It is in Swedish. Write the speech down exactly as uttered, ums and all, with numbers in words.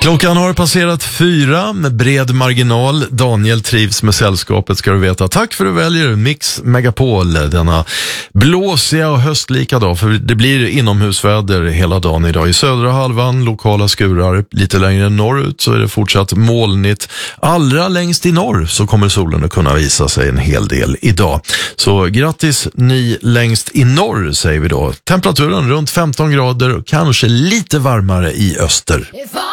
Klockan har passerat fyra med bred marginal. Daniel trivs med sällskapet, ska du veta. Tack för att du väljer Mix Megapol denna blåsiga och höstlika dag. För det blir inomhusväder hela dagen idag. I södra halvan lokala skurar. Lite längre norrut så är det fortsatt molnigt. Allra längst i norr så kommer solen att kunna visa sig en hel del idag. Så grattis ni längst i norr, säger vi då. Temperaturen runt femton grader och kanske lite varmare i öster.